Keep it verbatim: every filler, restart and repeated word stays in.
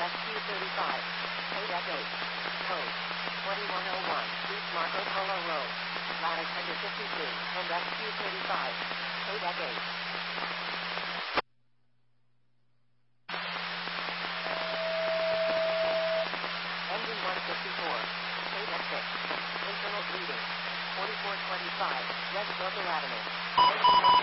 S Q thirty-five. Kodak eight. Code twenty-one oh one. East Marco Polo Road. Lattice Tender fifty-three. And S Q thirty-five. Kodak eight. Engine one fifty-four. Kodak six. Internal bleeding. forty-four twenty-five. West Local Avenue. Engine